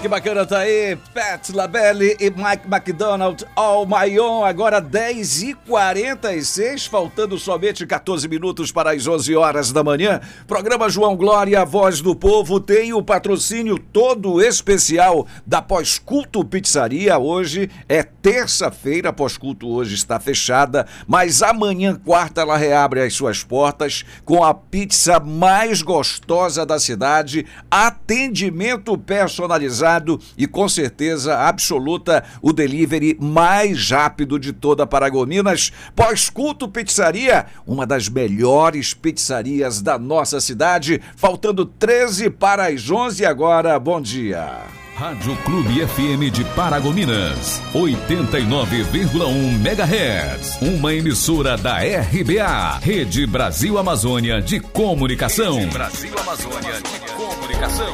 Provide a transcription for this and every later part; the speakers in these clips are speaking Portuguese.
que bacana, tá aí Pat LaBelle e Mike McDonald, All My Own, agora 10h46, faltando somente 14 minutos para as 11 horas da manhã. Programa João Glória, a voz do povo, tem o patrocínio todo especial da Pós-Culto Pizzaria. Hoje é terça-feira, a Pós-Culto hoje está fechada, mas amanhã, quarta, ela reabre as suas portas com a pizza mais gostosa da cidade, atendimento personalizado e com certeza absoluta o delivery mais rápido de toda Paragominas. Pós-Culto Pizzaria, uma das melhores pizzarias da nossa cidade, faltando 13 para as 11 agora. Bom dia. Rádio Clube FM de Paragominas, 89,1 MHz. Uma emissora da RBA, Rede Brasil Amazônia de Comunicação. Rede Brasil Amazônia de Comunicação.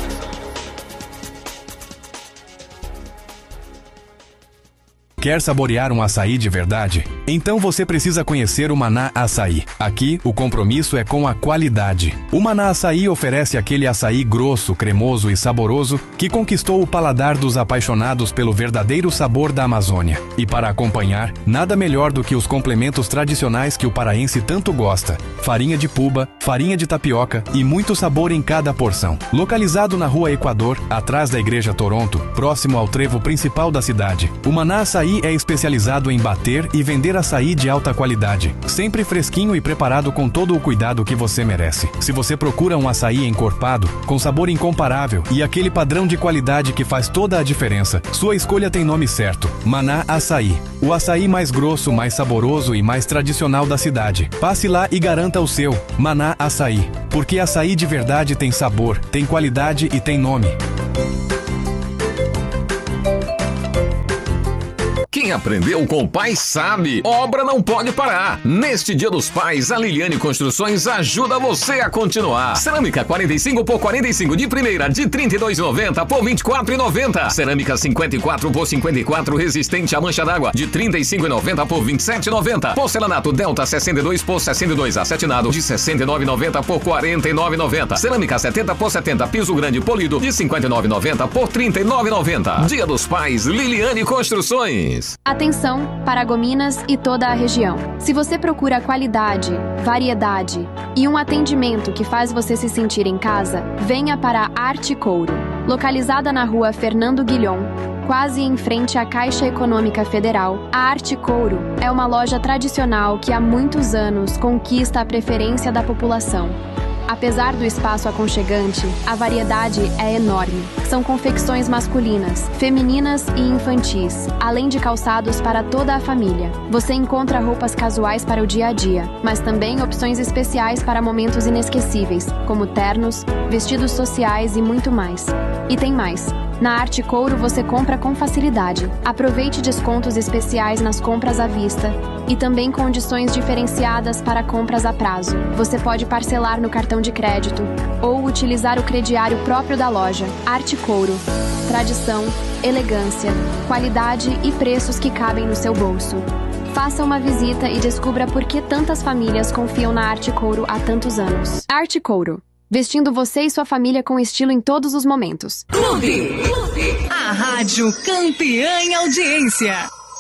Quer saborear um açaí de verdade? Então você precisa conhecer o Maná Açaí. Aqui, o compromisso é com a qualidade. O Maná Açaí oferece aquele açaí grosso, cremoso e saboroso que conquistou o paladar dos apaixonados pelo verdadeiro sabor da Amazônia. E para acompanhar, nada melhor do que os complementos tradicionais que o paraense tanto gosta. Farinha de puba, farinha de tapioca e muito sabor em cada porção. Localizado na Rua Equador, atrás da Igreja Toronto, próximo ao trevo principal da cidade, o Maná Açaí é especializado em bater e vender açaí de alta qualidade, sempre fresquinho e preparado com todo o cuidado que você merece. Se você procura um açaí encorpado, com sabor incomparável e aquele padrão de qualidade que faz toda a diferença, sua escolha tem nome certo: Maná Açaí. O açaí mais grosso, mais saboroso e mais tradicional da cidade. Passe lá e garanta o seu Maná Açaí, porque açaí de verdade tem sabor, tem qualidade e tem nome. Quem aprendeu com o pai sabe, obra não pode parar. Neste Dia dos Pais, a Liliane Construções ajuda você a continuar. Cerâmica 45 por 45 de primeira de R$ 32,90 por R$ 24,90. Cerâmica 54 por 54 resistente à mancha d'água de R$ 35,90 por R$ 27,90. Porcelanato Delta 62 por 62 acetinado de R$ 69,90 por R$ 49,90. Cerâmica 70 por 70 piso grande polido de R$ 59,90 por R$ 39,90. Dia dos Pais, Liliane Construções. Atenção, Paragominas e toda a região. Se você procura qualidade, variedade e um atendimento que faz você se sentir em casa, venha para a Arte Couro. Localizada na rua Fernando Guilhom, quase em frente à Caixa Econômica Federal, a Arte Couro é uma loja tradicional que há muitos anos conquista a preferência da população. Apesar do espaço aconchegante, a variedade é enorme. São confecções masculinas, femininas e infantis, além de calçados para toda a família. Você encontra roupas casuais para o dia a dia, mas também opções especiais para momentos inesquecíveis, como ternos, vestidos sociais e muito mais. E tem mais. Na Arte Couro você compra com facilidade. Aproveite descontos especiais nas compras à vista e também condições diferenciadas para compras a prazo. Você pode parcelar no cartão de crédito ou utilizar o crediário próprio da loja. Arte Couro. Tradição, elegância, qualidade e preços que cabem no seu bolso. Faça uma visita e descubra por que tantas famílias confiam na Arte Couro há tantos anos. Arte Couro. Vestindo você e sua família com estilo em todos os momentos. Clube. A rádio campeã em audiência.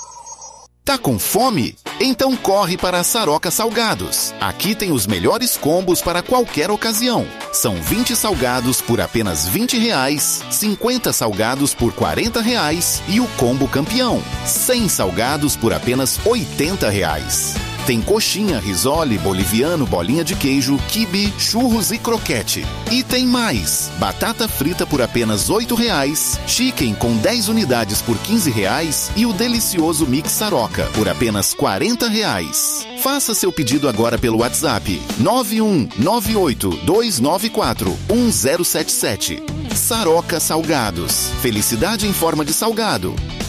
Tá com fome? Então corre para a Saroca Salgados. Aqui tem os melhores combos para qualquer ocasião. São 20 salgados por apenas R$20, 50 salgados por R$40 e o combo campeão, 100 salgados por apenas R$80. Tem coxinha, risole, boliviano, bolinha de queijo, quibe, churros e croquete. E tem mais! Batata frita por apenas R$8, chicken com 10 unidades por R$15 e o delicioso mix Saroca por apenas R$40. Faça seu pedido agora pelo WhatsApp 9198-294-1077. Saroca Salgados. Felicidade em forma de salgado.